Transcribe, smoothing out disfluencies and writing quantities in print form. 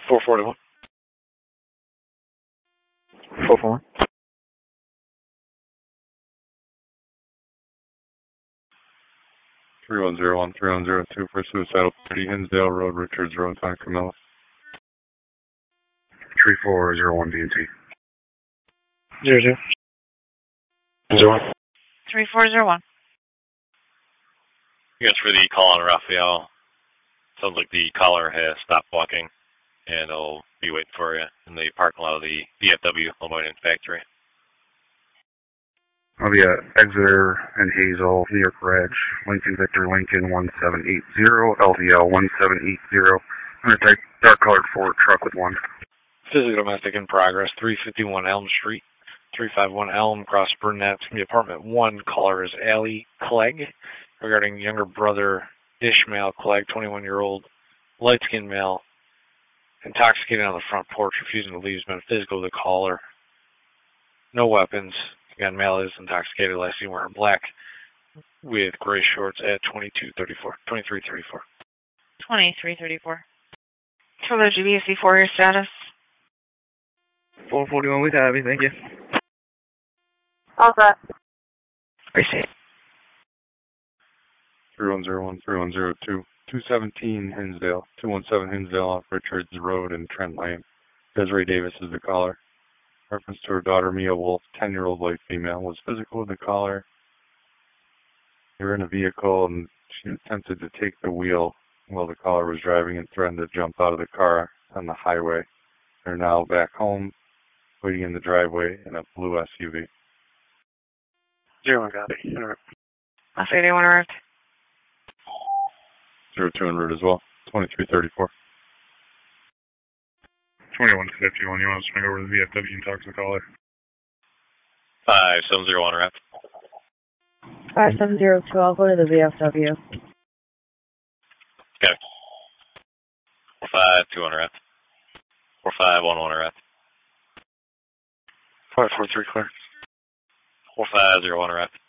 441. 441. 3101, 3102 for suicidal party, Hinsdale Road, Richards Road, San Camilo. 3401 DNT. 02. 01. 3401. Yes, for the call on Raphael. Sounds like the caller has stopped walking, and I'll be waiting for you in the parking lot of the VFW Aluminum Factory. I'll be at Exeter and Hazel, New York Reg, Lincoln Victor Lincoln 1780, LVL 1780. I'm in a dark colored Ford truck with one. Physical domestic in progress, 351 Elm Street, 351 Elm, across Burnett. It's going to be apartment 1. Caller is Allie Clegg, regarding younger brother Ishmael Clegg, 21-year-old, light-skinned male, intoxicated on the front porch, refusing to leave. Has been physical with the caller. No weapons. Again, male is intoxicated. Last seen wearing black with gray shorts at 2334. 2334. Killer GBC 4, your status? 441 with Abby, thank you. All set. Appreciate it. 3101, 3102, 217 Hinsdale, 217 Hinsdale off Richards Road in Trent Lane. Desiree Davis is the caller. Reference to her daughter, Mia Wolf, 10-year-old white female, was physical with the caller. They were in a vehicle and she attempted to take the wheel while the caller was driving and threatened to jump out of the car on the highway. They're now back home, waiting in the driveway in a blue SUV. 01 copy. I'll say anyone arrived. 02 en route as well, 2334. 2151, you want to swing over to the VFW and talk to the caller? 5701 rep. 5702, I'll go to the VFW. Okay. 452 rep. 4511 rep. 543 clear. 4501 rep.